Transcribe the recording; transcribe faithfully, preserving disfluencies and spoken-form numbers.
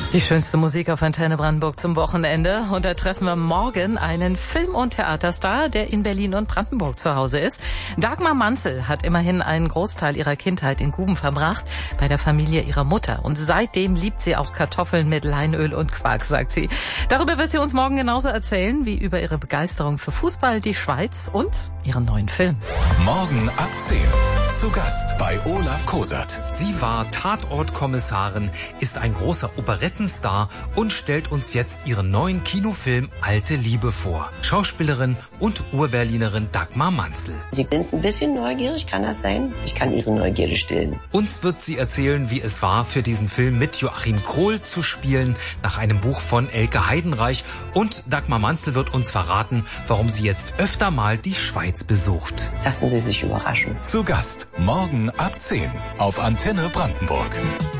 Die schönste Musik auf Antenne Brandenburg zum Wochenende. Und da treffen wir morgen einen Film- und Theaterstar, der in Berlin und Brandenburg zu Hause ist. Dagmar Manzel hat immerhin einen Großteil ihrer Kindheit in Guben verbracht, bei der Familie ihrer Mutter. Und seitdem liebt sie auch Kartoffeln mit Leinöl und Quark, sagt sie. Darüber wird sie uns morgen genauso erzählen, wie über ihre Begeisterung für Fußball, die Schweiz und ihren neuen Film. Morgen ab zehn. Zu Gast bei Olaf Kosert. Sie war Tatortkommissarin, ist ein großer Operettenstar und stellt uns jetzt ihren neuen Kinofilm Alte Liebe vor. Schauspielerin und Urberlinerin Dagmar Manzel. Sie sind ein bisschen neugierig, kann das sein? Ich kann Ihre Neugierde stillen. Uns wird sie erzählen, wie es war, für diesen Film mit Joachim Krohl zu spielen, nach einem Buch von Elke Heidenreich. Und Dagmar Manzel wird uns verraten, warum sie jetzt öfter mal die Schweiz besucht. Lassen Sie sich überraschen. Zu Gast morgen ab zehn auf Antenne Brandenburg.